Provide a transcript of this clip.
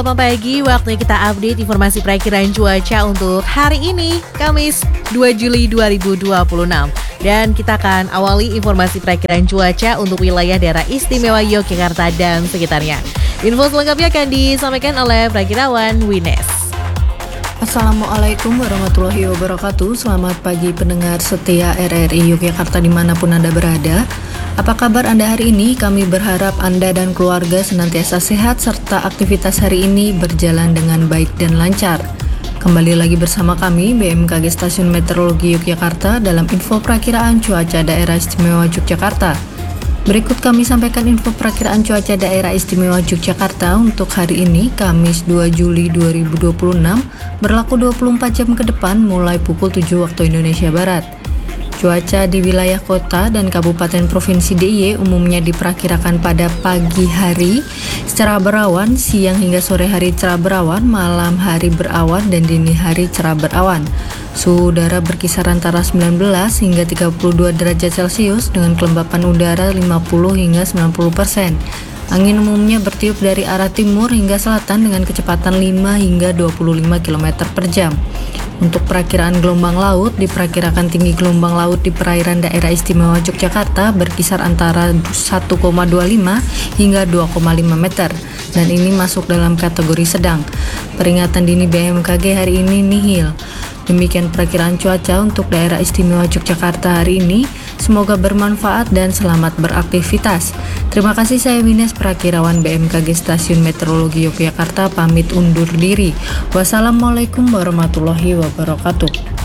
Selamat pagi, waktunya kita update informasi perakiraan cuaca untuk hari ini, Kamis 2 Juli 2026. Dan kita akan awali informasi perakiraan cuaca untuk wilayah daerah istimewa Yogyakarta dan sekitarnya. Info selengkapnya akan disampaikan oleh perakirawan Wines. Assalamualaikum warahmatullahi wabarakatuh. Selamat pagi pendengar setia RRI Yogyakarta dimanapun Anda berada. Apa kabar Anda hari ini? Kami berharap Anda dan keluarga senantiasa sehat serta aktivitas hari ini berjalan dengan baik dan lancar. Kembali lagi bersama kami BMKG Stasiun Meteorologi Yogyakarta dalam info perakiraan cuaca daerah istimewa Yogyakarta. Berikut kami sampaikan info perakiraan cuaca daerah istimewa Yogyakarta untuk hari ini, Kamis 2 Juli 2026, berlaku 24 jam ke depan mulai pukul 7 waktu Indonesia Barat. Cuaca di wilayah kota dan kabupaten provinsi DIY umumnya diperkirakan pada pagi hari cerah berawan, siang hingga sore hari cerah berawan, malam hari berawan, dan dini hari cerah berawan. Suhu udara berkisar antara 19 hingga 32 derajat Celcius dengan kelembapan udara 50 hingga 90%. Angin umumnya bertiup dari arah timur hingga selatan dengan kecepatan 5 hingga 25 km per jam. Untuk perakiraan gelombang laut, diperkirakan tinggi gelombang laut di perairan daerah istimewa Yogyakarta berkisar antara 1,25 hingga 2,5 meter, dan ini masuk dalam kategori sedang. Peringatan dini BMKG hari ini nihil. Demikian perakiraan cuaca untuk daerah istimewa Yogyakarta hari ini. Semoga bermanfaat dan selamat beraktivitas. Terima kasih, saya Wines, perakirawan BMKG Stasiun Meteorologi Yogyakarta, pamit undur diri. Wassalamualaikum warahmatullahi wabarakatuh.